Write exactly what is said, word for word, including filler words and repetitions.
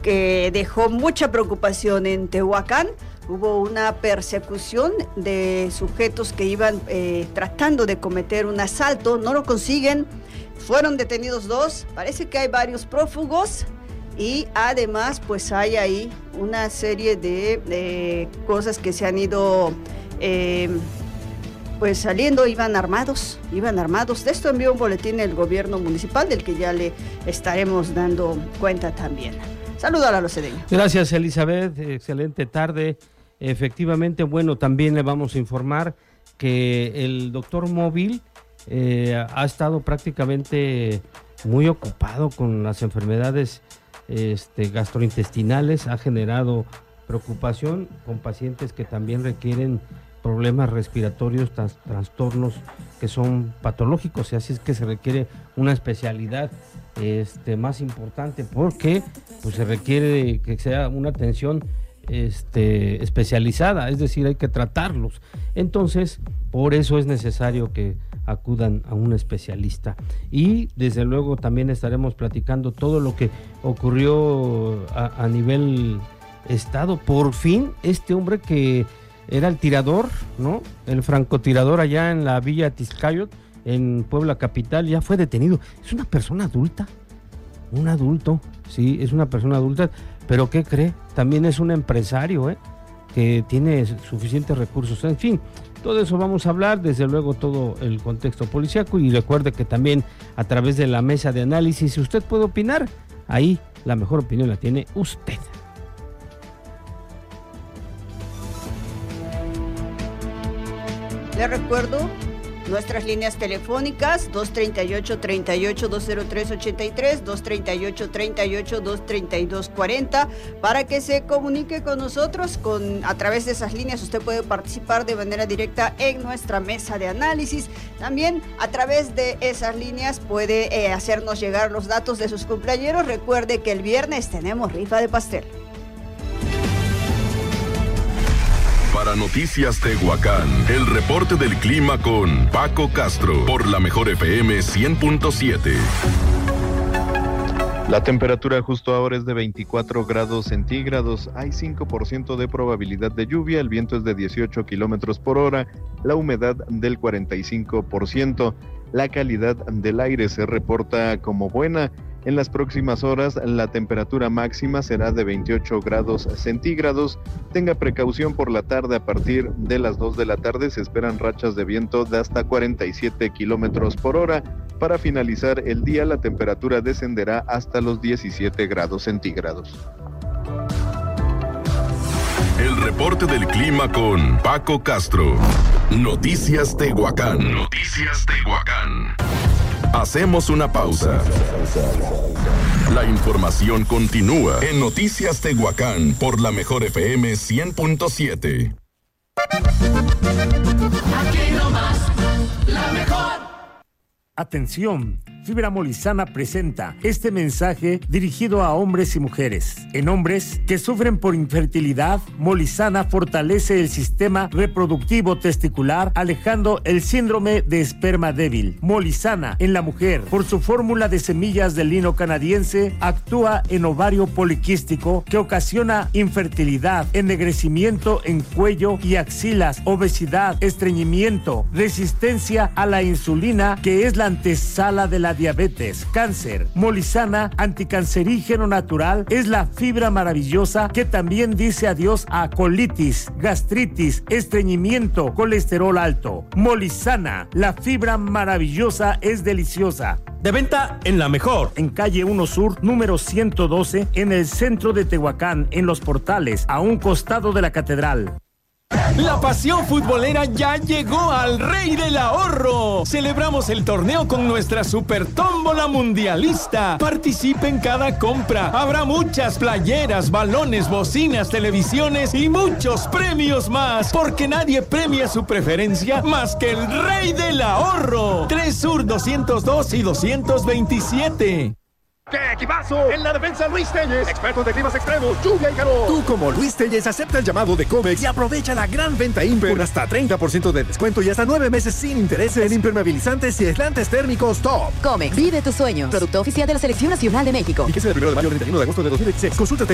que dejó mucha preocupación en Tehuacán. Hubo una persecución de sujetos que iban eh, tratando de cometer un asalto, no lo consiguen, fueron detenidos dos, parece que hay varios prófugos y además pues hay ahí una serie de, de cosas que se han ido eh, pues saliendo, iban armados, iban armados. De esto envió un boletín el gobierno municipal del que ya le estaremos dando cuenta también. Saludo a la locedeña. Gracias, Elizabeth, excelente tarde. Efectivamente, bueno, también le vamos a informar que el doctor Móvil eh, ha estado prácticamente muy ocupado con las enfermedades este, gastrointestinales, ha generado preocupación con pacientes que también requieren problemas respiratorios, trans, trastornos que son patológicos, y así es que se requiere una especialidad este, más importante, porque pues, se requiere que sea una atención Este, especializada, es decir, hay que tratarlos. Entonces, por eso es necesario que acudan a un especialista. Y desde luego también estaremos platicando todo lo que ocurrió a, a nivel estado. Por fin, este hombre que era el tirador, ¿no? El francotirador allá en la Villa Tizcayot, en Puebla capital, ya fue detenido. Es una persona adulta, un adulto, sí, es una persona adulta. Pero ¿qué cree? También es un empresario, ¿eh? que tiene suficientes recursos. En fin, todo eso vamos a hablar, desde luego todo el contexto policíaco, y recuerde que también a través de la mesa de análisis usted puede opinar, ahí la mejor opinión la tiene usted. Le recuerdo nuestras líneas telefónicas dos treinta y ocho, treinta y ocho, dos cero tres, ochenta y tres, dos treinta y ocho, treinta y ocho, dos treinta y dos, cuarenta, para que se comunique con nosotros. Con, a través de esas líneas usted puede participar de manera directa en nuestra mesa de análisis. También a través de esas líneas puede eh, hacernos llegar los datos de sus cumpleañeros. Recuerde que el viernes tenemos rifa de pastel. Para Noticias Tehuacán, el reporte del clima con Paco Castro, por la mejor F M cien punto siete. La temperatura justo ahora es de veinticuatro grados centígrados, hay cinco por ciento de probabilidad de lluvia, el viento es de dieciocho kilómetros por hora, la humedad del cuarenta y cinco por ciento, la calidad del aire se reporta como buena. En las próximas horas la temperatura máxima será de veintiocho grados centígrados. Tenga precaución por la tarde. A partir de las dos de la tarde se esperan rachas de viento de hasta cuarenta y siete kilómetros por hora. Para finalizar el día la temperatura descenderá hasta los diecisiete grados centígrados. El reporte del clima con Paco Castro. Noticias Tehuacán. Noticias Tehuacán. Hacemos una pausa. La información continúa en Noticias Tehuacán por la mejor F M cien punto siete. Aquí nomás, la mejor. Atención, Fibra Molizana presenta este mensaje dirigido a hombres y mujeres. En hombres que sufren por infertilidad, Molizana fortalece el sistema reproductivo testicular, alejando el síndrome de esperma débil. Molizana en la mujer, por su fórmula de semillas de lino canadiense, actúa en ovario poliquístico que ocasiona infertilidad, ennegrecimiento en cuello y axilas, obesidad, estreñimiento, resistencia a la insulina, que es la antesala de la diabetes, cáncer. Molizana, anticancerígeno natural, es la fibra maravillosa que también dice adiós a colitis, gastritis, estreñimiento, colesterol alto. Molizana, la fibra maravillosa es deliciosa. De venta en La Mejor. En calle uno Sur, número ciento doce, en el centro de Tehuacán, en Los Portales, a un costado de la catedral. La pasión futbolera ya llegó al Rey del Ahorro. Celebramos el torneo con nuestra super tómbola mundialista. Participe en cada compra. Habrá muchas playeras, balones, bocinas, televisiones y muchos premios más. Porque nadie premia su preferencia más que el Rey del Ahorro. tres Sur doscientos dos y doscientos veintisiete. ¡Qué equipazo! En la defensa, Luis Telles, expertos de climas extremos, lluvia y calor. Tú, como Luis Telles, acepta el llamado de Comex y aprovecha la gran venta Imper con hasta treinta por ciento de descuento y hasta nueve meses sin intereses en impermeabilizantes y aislantes térmicos top. Comex, vive tus sueños. Producto oficial de la Selección Nacional de México. Y que es el primero de mayo al treinta y uno de agosto de dos mil veintiséis. Consúltate